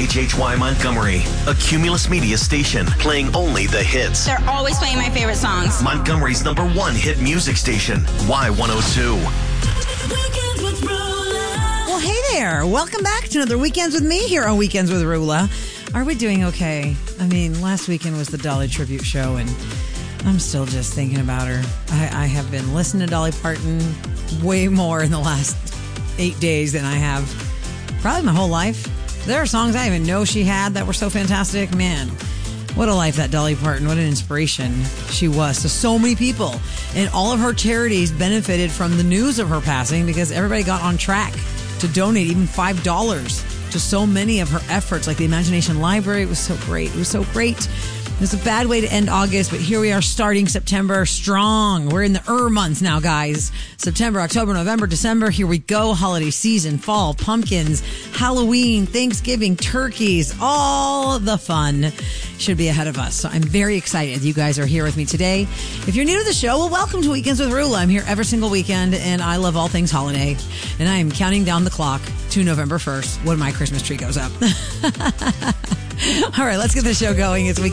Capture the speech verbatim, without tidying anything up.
H H Y Montgomery, a Cumulus Media station playing only the hits. They're always playing my favorite songs. Montgomery's number one hit music station, Y one oh two. Well, hey there. Welcome back to another Weekends with me here on Weekends with Rula. Are we doing okay? I mean, last weekend was the Dolly tribute show, and I'm still just thinking about her. I, I have been listening to Dolly Parton way more in the last eight days than I have probably my whole life. There are songs I didn't even know she had that were so fantastic. Man, what a life that Dolly Parton. What an inspiration she was to so many people. And all of her charities benefited from the news of her passing because everybody got on track to donate even five dollars to so many of her efforts, like the Imagination Library. It was so great. It was so great. It was a bad way to end August, but here we are starting September strong. We're in the er months now, guys. September, October, November, December. Here we go. Holiday season, fall, pumpkins, Halloween, Thanksgiving, turkeys, all the fun should be ahead of us. So I'm very excited you guys are here with me today. If you're new to the show, well, welcome to Weekends with Rula. I'm here every single weekend, and I love all things holiday. And I am counting down the clock to November first when my Christmas tree goes up. All right, let's get the show going. It's